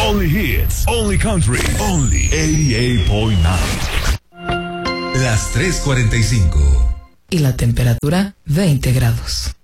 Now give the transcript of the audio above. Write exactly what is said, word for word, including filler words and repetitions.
Only hits, only country, only ochenta y ocho punto nueve. Las tres cuarenta y cinco. Y la temperatura veinte grados.